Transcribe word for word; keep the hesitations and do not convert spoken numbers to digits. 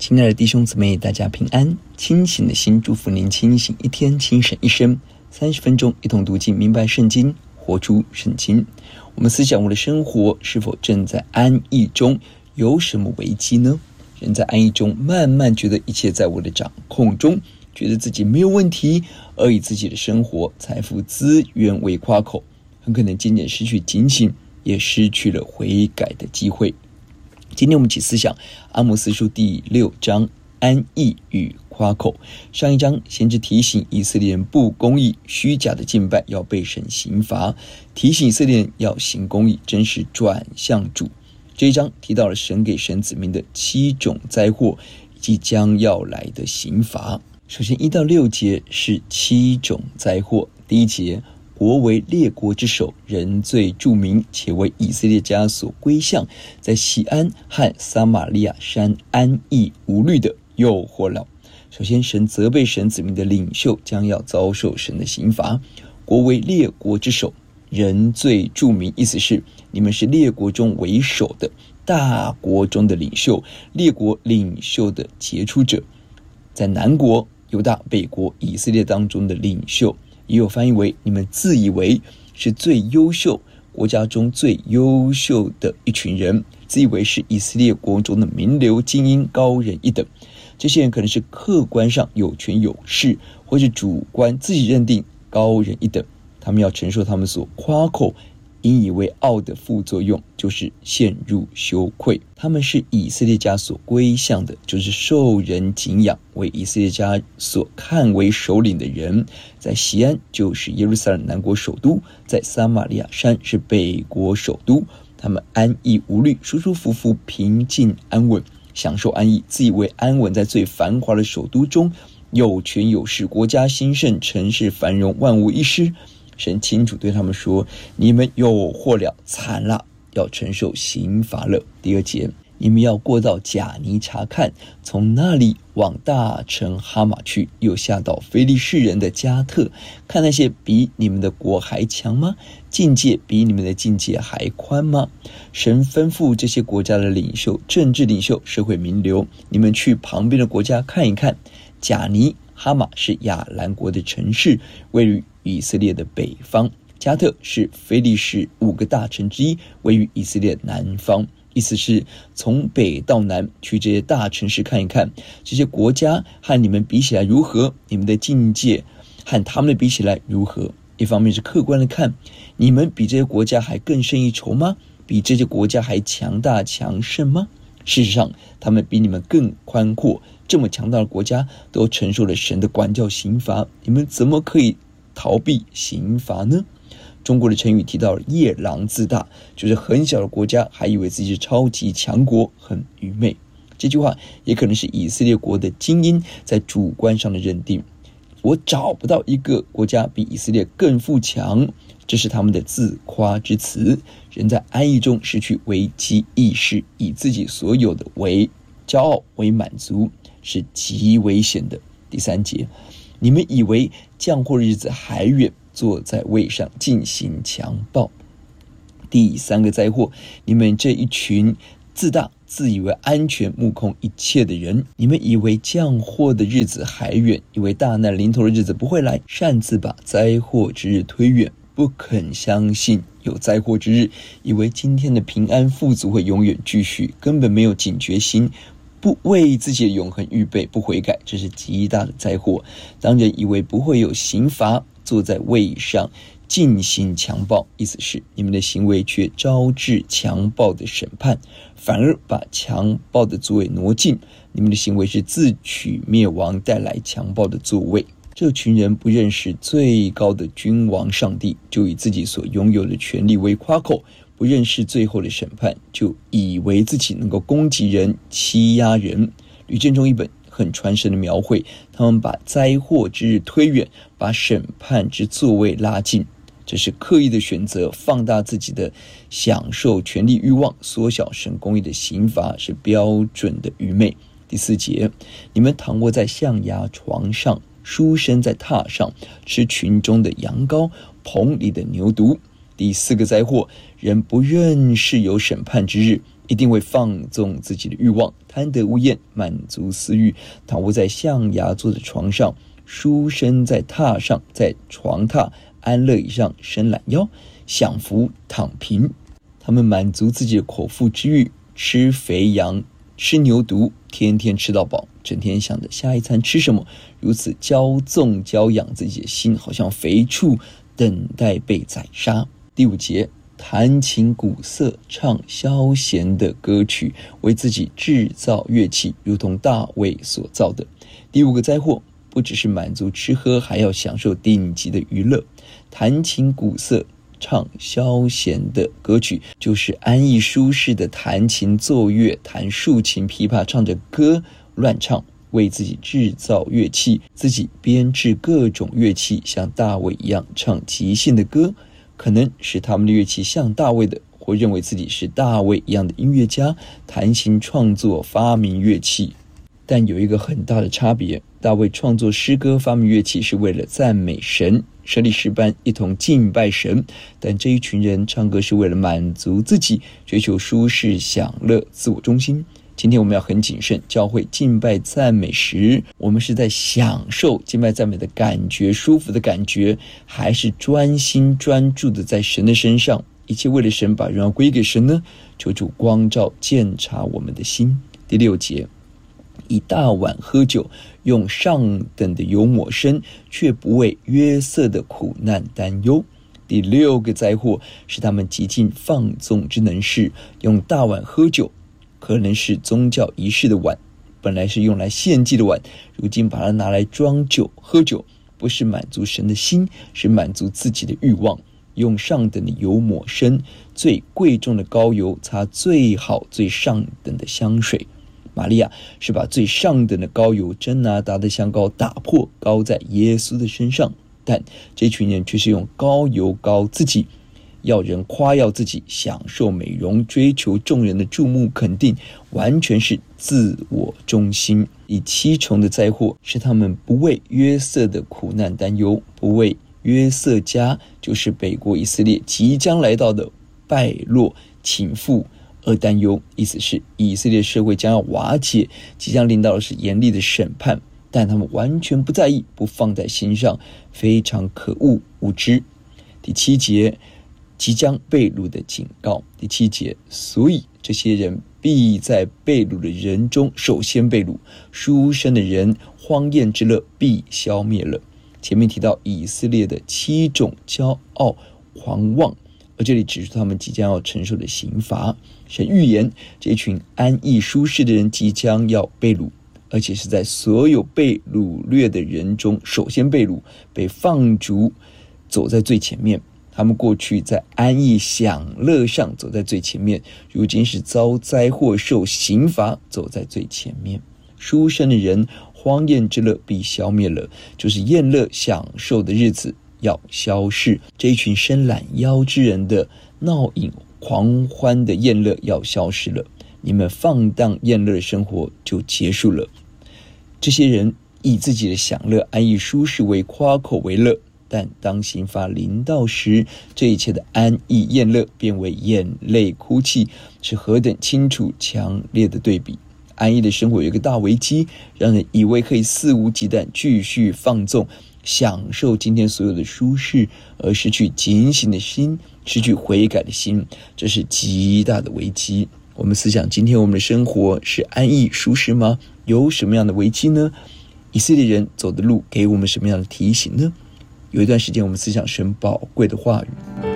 亲爱的弟兄姊妹，大家平安。清醒的心祝福您清醒一天，清醒一生。三十分钟一同读经，明白圣经，活出圣经。我们思想我的生活是否正在安逸中？有什么危机呢？人在安逸中，慢慢觉得一切在我的掌控中，觉得自己没有问题，而以自己的生活、财富、资源为夸口，很可能渐渐失去警醒，也失去了悔改的机会。今天我们一起思想阿摩司书第六章安逸与夸口。上一章先知提醒以色列人不公义、虚假的敬拜要被神刑罚，提醒以色列人要行公义，真实转向主。这一章提到了神给神子民的七种灾祸以及将要来的刑罚。首先一到六节是七种灾祸。第一节，国为列国之首，人最著名，且为以色列家所归向，在锡安和撒玛利亚山安逸无虑的诱惑了。首先，神责备神子民的领袖将要遭受神的刑罚。国为列国之首，人最著名，意思是你们是列国中为首的，大国中的领袖，列国领袖的杰出者。在南国犹大、北国以色列当中的领袖，也有翻译为你们自以为是最优秀国家中最优秀的一群人，自以为是以色列国中的名流精英，高人一等。这些人可能是客观上有权有势，或是主观自己认定高人一等，他们要承受他们所夸口引以为傲的副作用，就是陷入羞愧。他们是以色列家所归向的，就是受人敬仰，为以色列家所看为首领的人。在锡安就是耶路撒冷南国首都，在撒玛利亚山是北国首都。他们安逸无虑，舒舒服服，平静安稳，享受安逸，自以为安稳在最繁华的首都中，有权有势，国家兴盛，城市繁荣，万无一失。神清楚对他们说，你们有祸了，惨了，要承受刑罚了。第二节，你们要过到贾尼察看，从那里往大城哈马去，又下到非利士人的加特，看那些比你们的国还强吗？境界比你们的境界还宽吗？神吩咐这些国家的领袖、政治领袖、社会名流，你们去旁边的国家看一看。贾尼哈马是亚兰国的城市，位于以色列的北方。加特是非利士五个大城之一，位于以色列南方。意思是从北到南去这些大城市看一看，这些国家和你们比起来如何，你们的境界和他们的比起来如何。一方面是客观的看，你们比这些国家还更胜一筹吗？比这些国家还强大强盛吗？事实上他们比你们更宽阔，这么强大的国家都承受了神的管教刑罚，你们怎么可以逃避刑罚呢？中国的成语提到了夜郎自大，就是很小的国家还以为自己是超级强国，很愚昧。这句话也可能是以色列国的精英在主观上的认定，我找不到一个国家比以色列更富强，这是他们的自夸之词。人在安逸中失去危机意识，以自己所有的为骄傲为满足，是极危险的。第三节，你们以为降祸日子还远，坐在位上进行强暴。第三个灾祸，你们这一群自大自以为安全目空一切的人，你们以为降祸的日子还远，以为大难临头的日子不会来，擅自把灾祸之日推远，不肯相信有灾祸之日，以为今天的平安富足会永远继续，根本没有警觉心，不为自己的永恒预备，不悔改，这是极大的灾祸。当人以为不会有刑罚，坐在位上进行强暴，意思是你们的行为却招致强暴的审判，反而把强暴的座位挪近，你们的行为是自取灭亡，带来强暴的座位。这群人不认识最高的君王上帝，就以自己所拥有的权力为夸口，不认识最后的审判，就以为自己能够攻击人、欺压人。吕振中一本很传神的描绘，他们把灾祸之日推远，把审判之座位拉近，这是刻意的选择，放大自己的享受权力欲望，缩小神公义的刑罚，是标准的愚昧。第四节，你们躺卧在象牙床上，书生在榻上，吃群中的羊羔，棚里的牛犊。第四个灾祸，人不认识有审判之日， 一定会放纵自己的欲望，贪得无厌，满足私欲，躺卧在象牙做的床上，书生在榻上，在床榻安乐椅上伸懒腰，享福躺平。他们满足自己的口腹之欲，吃肥羊，吃牛犊，天天吃到饱，整天想着下一餐吃什么，如此骄纵骄养自己的心，好像肥畜等待被宰杀。第五节，弹琴鼓瑟，唱消闲的歌曲，为自己制造乐器，如同大卫所造的。第五个灾祸，不只是满足吃喝，还要享受顶级的娱乐。弹琴鼓瑟，唱消闲的歌曲，就是安逸舒适的弹琴奏乐，弹竖琴琵琶，唱着歌乱唱，为自己制造乐器，自己编制各种乐器，像大卫一样唱即兴的歌。可能是他们的乐器像大卫的，或认为自己是大卫一样的音乐家，弹琴创作发明乐器。但有一个很大的差别，大卫创作诗歌发明乐器是为了赞美神，设立诗班一同敬拜神，但这一群人唱歌是为了满足自己，追求舒适享乐，自我中心。今天我们要很谨慎，教会敬拜赞美时，我们是在享受敬拜赞美的感觉，舒服的感觉，还是专心专注的在神的身上，一切为了神，把荣耀归给神呢？求主光照鉴察我们的心。第六节，以大碗喝酒，用上等的油抹身，却不为约瑟的苦难担忧。第六个灾祸是他们极尽放纵之能事，用大碗喝酒，可能是宗教仪式的碗，本来是用来献祭的碗，如今把它拿来装酒喝酒，不是满足神的心，是满足自己的欲望。用上等的油抹身，最贵重的膏油擦最好最上等的香水。玛利亚是把最上等的膏油真拿达的香膏打破，膏在耶稣的身上，但这群人却是用膏油膏自己，要人夸耀自己，享受美容，追求众人的注目肯定，完全是自我中心。以七重的灾祸是他们不为约瑟的苦难担忧，不为约瑟家，就是北国以色列即将来到的败落倾覆而担忧。意思是以色列社会将要瓦解，即将临到的是严厉的审判，但他们完全不在意，不放在心上，非常可恶无知。第七节，即将被掳的警告。第七节，所以这些人必在被掳的人中首先被掳，书生的人荒宴之乐必消灭了。前面提到以色列的七种骄傲狂妄，而这里指出他们即将要承受的刑罚。神预言这群安逸舒适的人即将要被掳，而且是在所有被掳掠的人中首先被掳，被放逐，走在最前面。他们过去在安逸享乐上走在最前面，如今是遭灾祸受刑罚，走在最前面。书生的人荒宴之乐必消灭了，就是宴乐享受的日子要消逝。这一群伸懒腰之人的闹饮狂欢的宴乐要消失了，你们放荡宴乐的生活就结束了。这些人以自己的享乐安逸舒适为夸口为乐，但当刑罚临到时，这一切的安逸宴乐变为眼泪哭泣，是何等清楚强烈的对比。安逸的生活有一个大危机，让人以为可以肆无忌惮继续放纵享受今天所有的舒适，而失去警醒的心，失去悔改的心，这是极大的危机。我们思想今天我们的生活是安逸舒适吗？有什么样的危机呢？以色列人走的路给我们什么样的提醒呢？有一段时间我们思想神宝贵的话语。